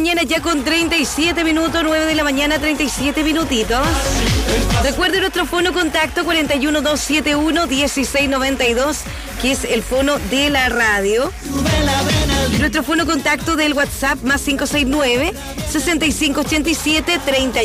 mañana ya con 37 minutos, 9 de la mañana, 37 minutitos. Recuerde nuestro fono contacto 41271-1692, que es el fono de la radio. Nuestro fono contacto del WhatsApp más 569-6587-30.